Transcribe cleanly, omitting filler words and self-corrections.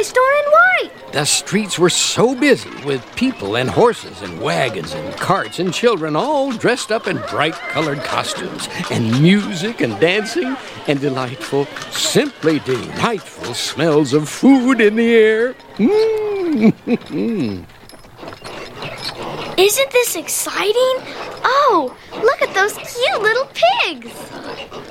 store in white. The streets were so busy with people and horses and wagons and carts and children all dressed up in bright-colored costumes and music and dancing and delightful, simply delightful smells of food in the air. Isn't this exciting? Oh, look at those cute little pigs.